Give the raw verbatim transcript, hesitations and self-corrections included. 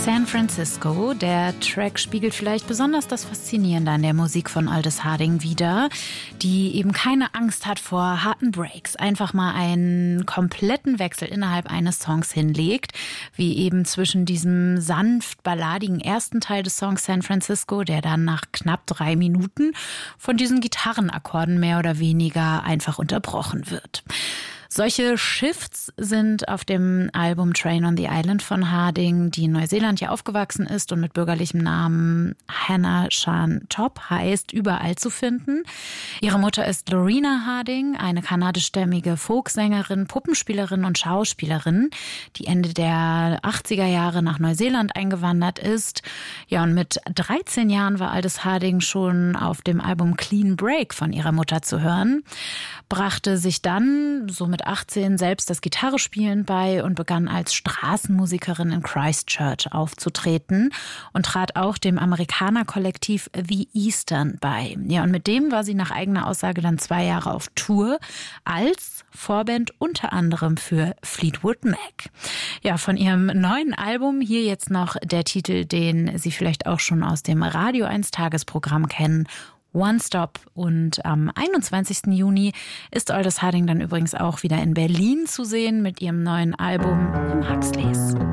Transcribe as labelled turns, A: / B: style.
A: San Francisco. Der Track spiegelt vielleicht besonders das Faszinierende an der Musik von Aldous Harding wider, die eben keine Angst hat vor harten Breaks, einfach mal einen kompletten Wechsel innerhalb eines Songs hinlegt, wie eben zwischen diesem sanft balladigen ersten Teil des Songs San Francisco, der dann nach knapp drei Minuten von diesen Gitarrenakkorden mehr oder weniger einfach unterbrochen wird. Solche Shifts sind auf dem Album Train on the Island von Harding, die in Neuseeland ja aufgewachsen ist und mit bürgerlichem Namen Hannah Sian Top heißt, überall zu finden. Ihre Mutter ist Lorena Harding, eine kanadischstämmige Folksängerin, Puppenspielerin und Schauspielerin, die Ende der achtziger Jahre nach Neuseeland eingewandert ist. Ja, und mit dreizehn Jahren war Aldous Harding schon auf dem Album Clean Break von ihrer Mutter zu hören, brachte sich dann so mit achtzehn selbst das Gitarrespielen bei und begann als Straßenmusikerin in Christchurch aufzutreten und trat auch dem Amerikaner-Kollektiv The Eastern bei. Ja, und mit dem war sie nach eigener Aussage dann zwei Jahre auf Tour als Vorband unter anderem für Fleetwood Mac. Ja, von ihrem neuen Album hier jetzt noch der Titel, den Sie vielleicht auch schon aus dem Radio eins Tagesprogramm kennen, One Stop. Und am einundzwanzigsten Juni ist Aldous Harding dann übrigens auch wieder in Berlin zu sehen mit ihrem neuen Album im Huxleys.